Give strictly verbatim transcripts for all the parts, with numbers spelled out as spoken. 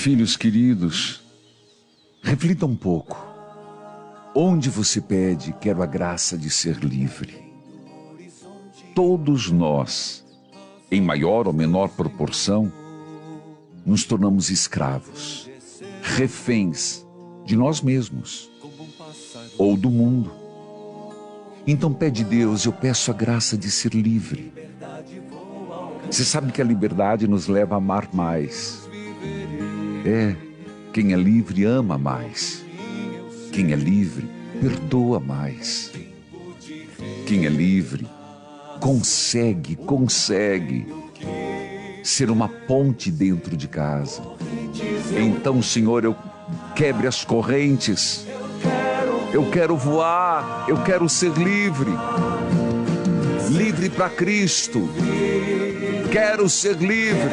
Filhos queridos, reflita um pouco. Onde você pede, quero a graça de ser livre. Todos nós, em maior ou menor proporção, nos tornamos escravos, reféns de nós mesmos ou do mundo. Então pede Deus, eu peço a graça de ser livre. Você sabe que a liberdade nos leva a amar mais. É, quem é livre ama mais. Quem é livre perdoa mais. Quem é livre consegue, consegue ser uma ponte dentro de casa. Então, Senhor, eu quebre as correntes. Eu quero voar, eu quero ser livre. Livre para Cristo. Quero ser livre.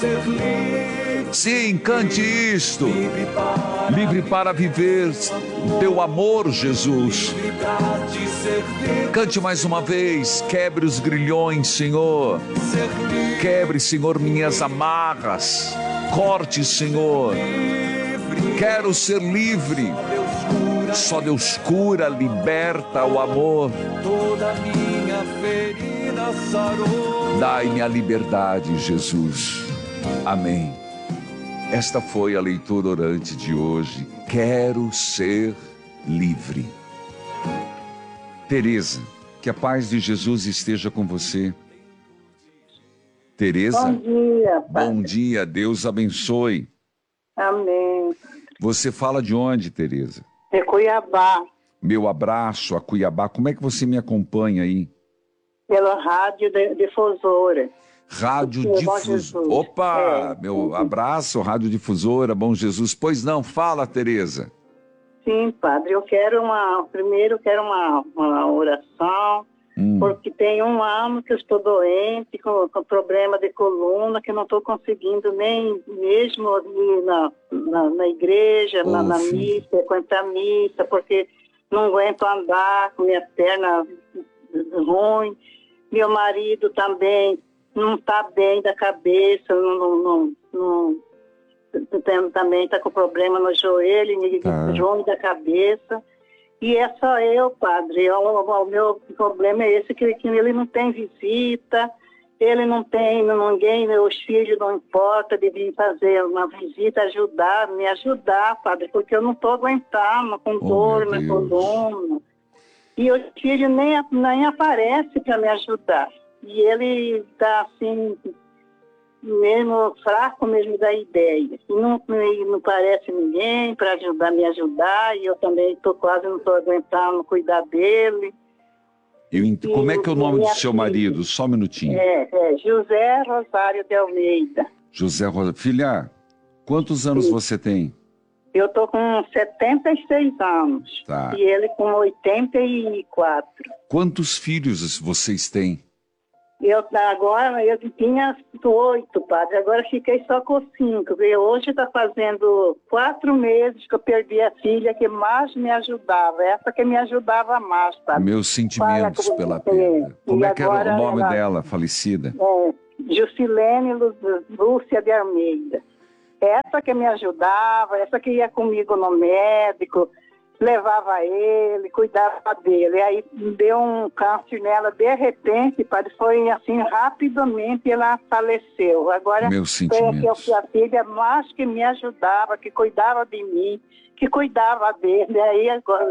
Sim, cante isto. Livre para viver o teu amor, Jesus. Cante mais uma vez. Quebre os grilhões, Senhor. Quebre, Senhor, minhas amarras. Corte, Senhor. Quero ser livre. Só Deus cura, liberta o amor. Toda minha ferida sarou. Dai-me a liberdade, Jesus. Amém. Esta foi a leitura orante de hoje. Quero ser livre. Tereza, que a paz de Jesus esteja com você. Tereza. Bom dia, Pai. Bom dia, Deus abençoe. Amém. Você fala de onde, Tereza? De Cuiabá. Meu abraço a Cuiabá. Como é que você me acompanha aí? Pela rádio de, difusora. Rádio Sim, Difusora. Opa, é. meu abraço, Rádio Difusora, Bom Jesus. Pois não, fala, Tereza. Sim, padre, eu quero uma, primeiro eu quero uma, uma oração, hum. porque tem um ano que eu estou doente, com, com problema de coluna, que não estou conseguindo nem mesmo ir na, na, na igreja, oh, na, na missa, frequentar a missa, porque não aguento andar com minha perna ruim. Meu marido também não está bem da cabeça, não, não, não, não também está com problema no joelho, ah. joelho da cabeça. E é só eu, padre. O, o, o meu problema é esse, que, que ele não tem visita, ele não tem ninguém, meus filhos não importa de vir fazer uma visita, ajudar, me ajudar, padre, porque eu não estou aguentando, com oh, dor na coluna. E os filhos nem, nem aparecem para me ajudar. E ele está assim, mesmo fraco mesmo da ideia. E não, não parece ninguém para ajudar, me ajudar, e eu também tô, quase não estou aguentando cuidar dele. Eu ent... e, Como é que é o nome do seu filha, marido? Só um minutinho. É, é José Rosário de Almeida. José Rosário. Filha, quantos anos Sim. você tem? Eu tô com setenta e seis anos. Tá. E ele com oitenta e quatro. Quantos filhos vocês têm? Eu agora, eu tinha oito, padre, agora fiquei só com cinco. E hoje está fazendo quatro meses que eu perdi a filha que mais me ajudava, essa que me ajudava mais, padre. Meus sentimentos Fala, pela perda. Como é que era o nome ela, dela, falecida? É, Juscelene Lúcia de Almeida. Essa que me ajudava, essa que ia comigo no médico, levava ele, cuidava dele. Aí deu um câncer nela, de repente, padre, foi assim, rapidamente ela faleceu. Agora, Meus foi sentimentos. a filha mais que me ajudava, que cuidava de mim, que cuidava dele. Aí agora,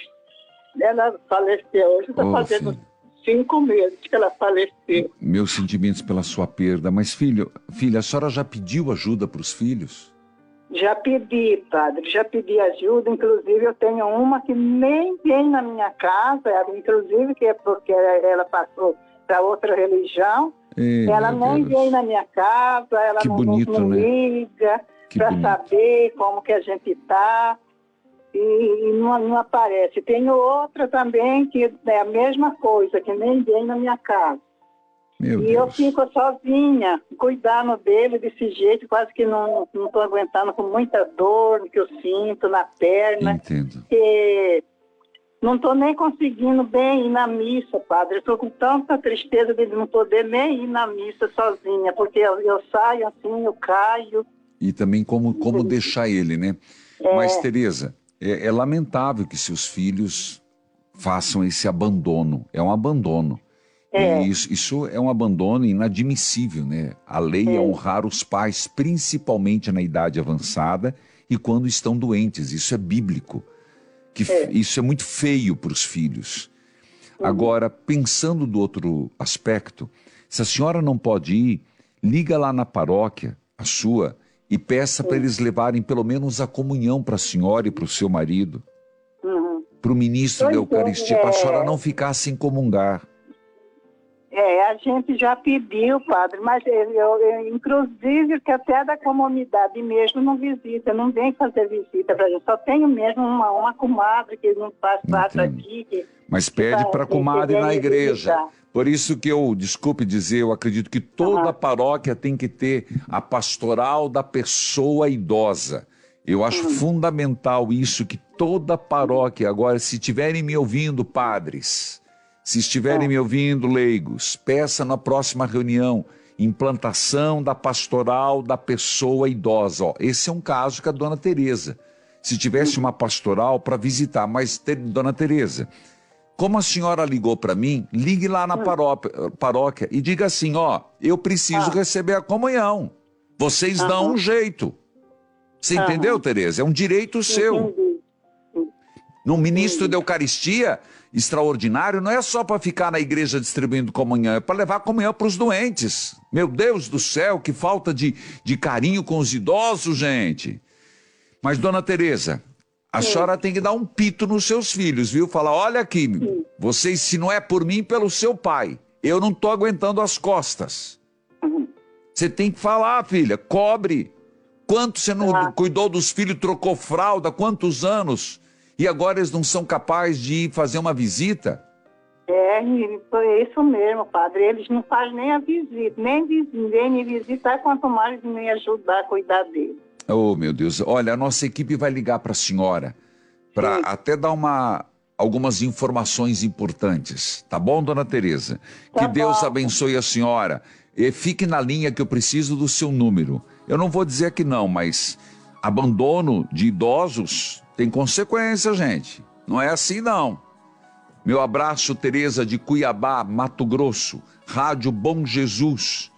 ela faleceu. Hoje está oh, fazendo filho. cinco meses que ela faleceu. Meus sentimentos pela sua perda. Mas, filho, filha, a senhora já pediu ajuda para os filhos? Já pedi, padre, já pedi ajuda, inclusive eu tenho uma que nem vem na minha casa, inclusive que é porque ela passou para outra religião, Ei, ela nem Deus. vem na minha casa, ela que não, bonito, não né? liga para saber como que a gente está e, e não, não aparece. Tenho outra também que é a mesma coisa, que nem vem na minha casa. Meu e Deus. eu fico sozinha, cuidando dele desse jeito, quase que não estou aguentando, com muita dor que eu sinto na perna. Entendo. E não estou nem conseguindo bem ir na missa, padre. Estou com tanta tristeza de não poder nem ir na missa sozinha, porque eu, eu saio assim, eu caio. E também como, como deixar ele, né? É. Mas, Tereza, é, é lamentável que seus filhos façam esse abandono. É um abandono. É. E isso, isso é um abandono inadmissível, né? A lei é. é honrar os pais, principalmente na idade avançada e quando estão doentes. Isso é bíblico. Que É. Isso é muito feio para os filhos. Uhum. Agora, pensando do outro aspecto, se a senhora não pode ir, liga lá na paróquia, a sua, e peça para eles levarem pelo menos a comunhão para a senhora e para o seu marido, Uhum. para o ministro Pois da Eucaristia, é. para a senhora não ficar sem comungar. É, a gente já pediu, padre, mas eu, eu, eu, inclusive que até da comunidade mesmo não visita, não vem fazer visita para gente. Só tenho mesmo uma, uma comadre que não faz parte aqui. Que, mas pede para a comadre na igreja. Visitar. Por isso que eu, desculpe dizer, eu acredito que toda uhum. paróquia tem que ter a pastoral da pessoa idosa. Eu acho uhum. fundamental isso, que toda paróquia, agora, se estiverem me ouvindo, padres, se estiverem me ouvindo, leigos, peça na próxima reunião, implantação da pastoral da pessoa idosa. Ó, esse é um caso que a dona Tereza, se tivesse uma pastoral para visitar, mas, dona Tereza, como a senhora ligou para mim, ligue lá na paróquia, paróquia e diga assim, ó, eu preciso ah. receber a comunhão. Vocês uh-huh. dão um jeito. Você uh-huh. entendeu, Tereza? É um direito seu. Entendi. No ministro da Eucaristia extraordinário, não é só para ficar na igreja distribuindo comunhão, é para levar comunhão para os doentes. Meu Deus do céu, que falta de, de carinho com os idosos, gente. Mas, dona Tereza, a Sim. senhora tem que dar um pito nos seus filhos, viu? Falar, olha aqui, Sim. vocês, se não é por mim, pelo seu pai. Eu não estou aguentando as costas. Uhum. Você tem que falar, filha, cobre. Quanto você não ah. cuidou dos filhos, trocou fralda, quantos anos? E agora eles não são capazes de ir fazer uma visita? É, foi isso mesmo, padre. Eles não fazem nem a visita, nem, nem me visitar, quanto mais me ajudar a cuidar deles. Oh, meu Deus. Olha, a nossa equipe vai ligar para a senhora para até dar uma, algumas informações importantes. Tá bom, dona Tereza? Tá que Deus bom. abençoe a senhora. E fique na linha que eu preciso do seu número. Eu não vou dizer que não, mas abandono de idosos tem consequência, gente. Não é assim, não. Meu abraço, Tereza de Cuiabá, Mato Grosso. Rádio Bom Jesus.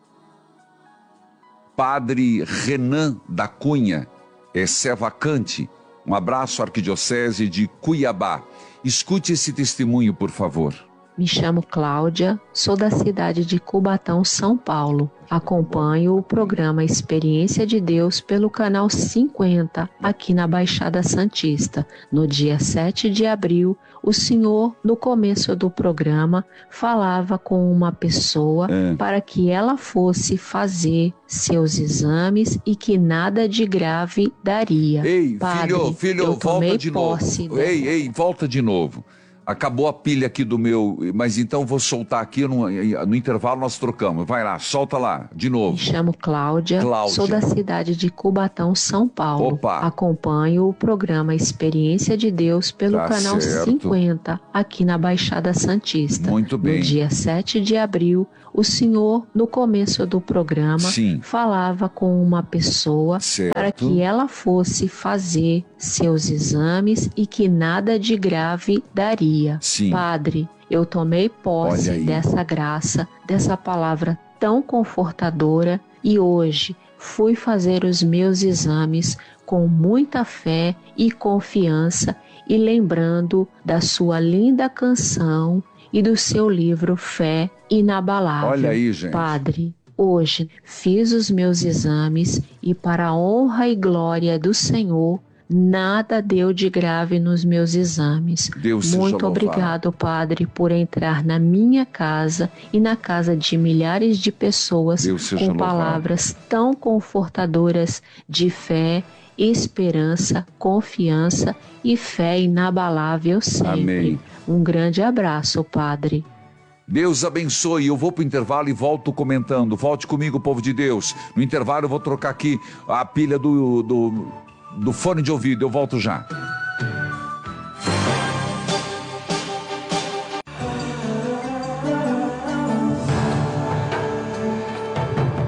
Padre Renan da Cunha, é Sé Vacante. Um abraço, Arquidiocese de Cuiabá. Escute esse testemunho, por favor. Me chamo Cláudia, sou da cidade de Cubatão, São Paulo. Acompanho o programa Experiência de Deus pelo canal cinquenta, aqui na Baixada Santista. No dia sete de abril, o senhor, no começo do programa, falava com uma pessoa é. para que ela fosse fazer seus exames e que nada de grave daria. Ei, Padre, filho, filho, eu volta de novo. Dessa... Ei, ei, volta de novo. Acabou a pilha aqui do meu, mas então vou soltar aqui, no, no intervalo nós trocamos. Vai lá, solta lá, de novo. Me chamo Cláudia, Cláudia. Sou da cidade de Cubatão, São Paulo. Opa. Acompanho o programa Experiência de Deus pelo Tá canal certo. cinquenta, aqui na Baixada Santista. Muito bem. No dia sete de abril, o senhor, no começo do programa, Sim. falava com uma pessoa certo. para que ela fosse fazer seus exames e que nada de grave daria. Sim. Padre, eu tomei posse dessa graça, dessa palavra tão confortadora e hoje fui fazer os meus exames com muita fé e confiança e lembrando da sua linda canção e do seu livro Fé Inabalável. Olha aí, gente. Padre, hoje fiz os meus exames e para a honra e glória do Senhor, nada deu de grave nos meus exames. Deus Muito obrigado, Padre, por entrar na minha casa e na casa de milhares de pessoas com palavras tão confortadoras de fé, esperança, confiança e fé inabalável sempre. Amém. Um grande abraço, Padre. Deus abençoe. Eu vou para o intervalo e volto comentando. Volte comigo, povo de Deus. No intervalo eu vou trocar aqui a pilha do... do... do fone de ouvido, eu volto já.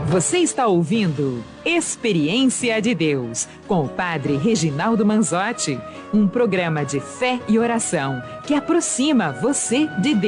Você está ouvindo Experiência de Deus, com o Padre Reginaldo Manzotti, um programa de fé e oração que aproxima você de Deus.